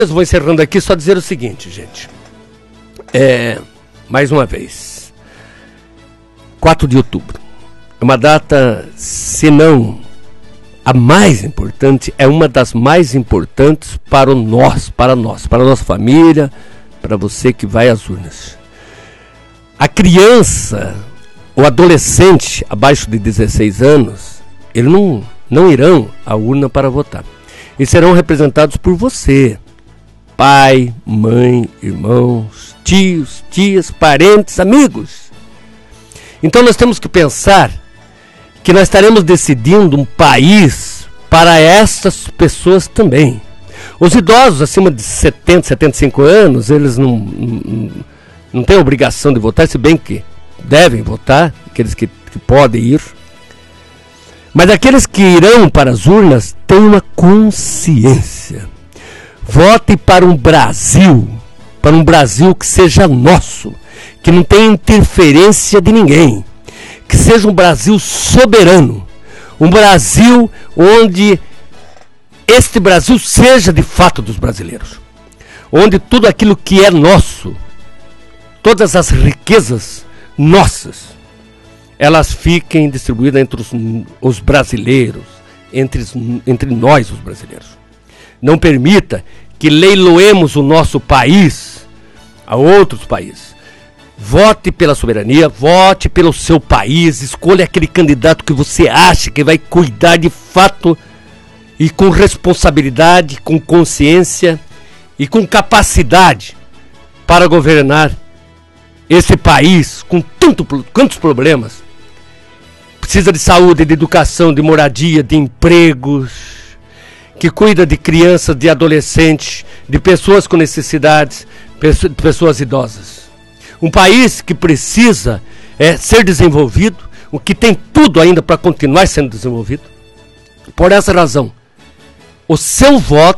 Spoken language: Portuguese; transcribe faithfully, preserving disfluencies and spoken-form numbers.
Eu vou encerrando aqui, só dizer o seguinte, gente. É, mais uma vez, quatro de outubro. É uma data, se não a mais importante, é uma das mais importantes para o nós, para nós, para a nossa família, para você que vai às urnas. A criança, o adolescente abaixo de dezesseis anos, eles não, não irão à urna para votar. Eles serão representados por você. Pai, mãe, irmãos, tios, tias, parentes, amigos. Então nós temos que pensar que nós estaremos decidindo um país para essas pessoas também. Os idosos acima de setenta, setenta e cinco anos, eles não, não, não têm obrigação de votar, se bem que devem votar, aqueles que, que podem ir. Mas aqueles que irão para as urnas têm uma consciência. Vote para um Brasil, para um Brasil que seja nosso, que não tenha interferência de ninguém, que seja um Brasil soberano, um Brasil onde este Brasil seja de fato dos brasileiros, onde tudo aquilo que é nosso, todas as riquezas nossas, elas fiquem distribuídas entre os, os brasileiros, entre, entre nós os brasileiros. Não permita que leiloemos o nosso país a outros países. Vote pela soberania, vote pelo seu país, escolha aquele candidato que você acha que vai cuidar de fato e com responsabilidade, com consciência e com capacidade para governar esse país com tanto, tantos problemas. Precisa de saúde, de educação, de moradia, de empregos, que cuida de crianças, de adolescentes, de pessoas com necessidades, de pessoas idosas. Um país que precisa é, ser desenvolvido, o que tem tudo ainda para continuar sendo desenvolvido. Por essa razão, o seu voto